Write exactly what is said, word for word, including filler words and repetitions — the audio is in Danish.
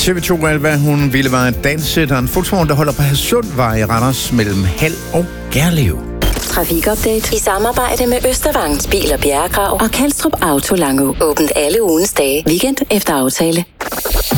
T V to Alba, hun ville være danse, der er en fotovogn, der holder på Hadsundvej i Randers mellem Hald og Gerlev. Trafikupdate i samarbejde med Østervangens Bil- og Bjerregrav og Kalstrup Auto Langå. Åbent alle ugens dage. Weekend efter aftale.